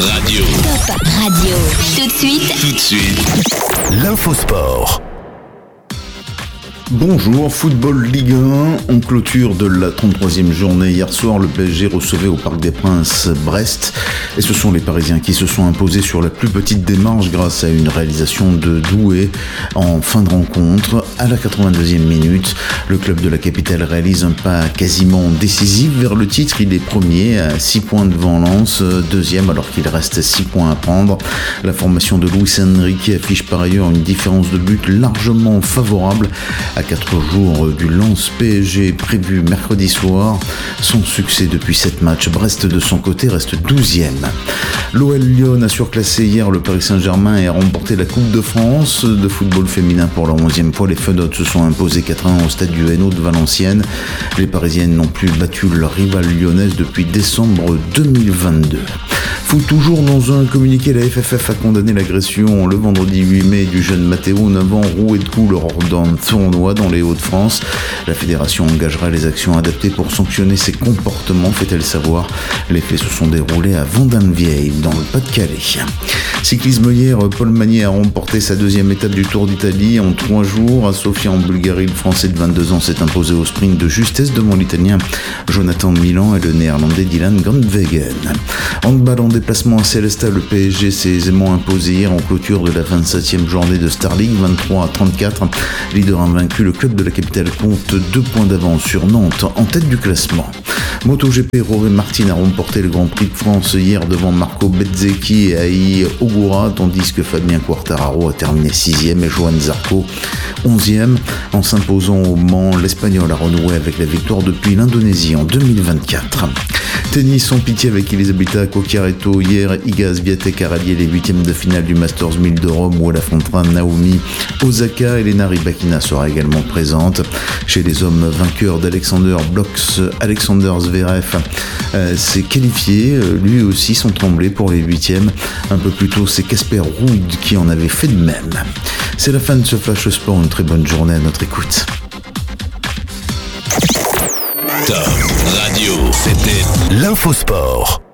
Radio. Top Radio. Tout de suite, L'infosport. Bonjour, Football Ligue 1, en clôture de la 33e journée. Hier soir, le PSG recevait au Parc des Princes Brest. Et ce sont les Parisiens qui se sont imposés sur la plus petite démarche grâce à une réalisation de Doué en fin de rencontre. À la 82e minute, le club de la capitale réalise un pas quasiment décisif vers le titre. Il est premier à 6 points devant Lens, deuxième alors qu'il reste 6 points à prendre. La formation de Luis Enrique affiche par ailleurs une différence de but largement favorable. À 4 jours du Lens PSG prévu mercredi soir, sans succès depuis 7 matchs. Brest de son côté reste 12e. L'OL Lyon a surclassé hier le Paris Saint-Germain et a remporté la Coupe de France de football féminin pour la 11e fois. Les Fenotes se sont imposés 4-1 au stade du Hainaut de Valenciennes. Les Parisiennes n'ont plus battu leur rivale lyonnaise depuis décembre 2022. Foot toujours dans un communiqué, la FFF a condamné l'agression le vendredi 8 mai du jeune Matteo, 9 ans, roué de coups lors d'un tournoi dans les Hauts-de-France. La fédération engagera les actions adaptées pour sanctionner ses comportements, fait-elle savoir. Les faits se sont déroulés à Vendôme-Vieille, dans le Pas-de-Calais. Cyclisme hier, Paul Magnier a remporté sa deuxième étape du Tour d'Italie en 3 jours. À Sofia en Bulgarie, le Français de 22 ans s'est imposé au sprint de justesse devant l'Italien Jonathan Milan et le Néerlandais Dylan Groenewegen. Handball en déplacement à Célestat, le PSG s'est aisément imposé hier en clôture de la 27e journée de Star League, 23-34. Leader invaincu, le club de la capitale compte 2 points d'avance sur Nantes en tête du classement. MotoGP, Jorge Martin a remporté le Grand Prix de France hier devant Marco Bezzecchi et Ai Ogura, tandis que Fabien Quartararo a terminé 6e et Johan Zarco 11e. En s'imposant au Mans, l'Espagnol a renoué avec la victoire depuis l'Indonésie en 2024. Tennis sans pitié avec Elisabetta Cocchiaretto. Hier, Iga Swiatek a rallié les 8e de finale du Masters 1000 de Rome où elle affrontera Naomi Osaka. Elena Rybakina sera également présente. Chez les hommes, vainqueurs d'Alexander Blocks, Alexander Zverev s'est qualifié, lui aussi sans trembler pour les 8e. Un peu plus tôt, c'est Casper Ruud qui en avait fait de même. C'est la fin de ce Flash Sport, une très bonne journée à notre écoute. Top Radio, c'était l'Infosport.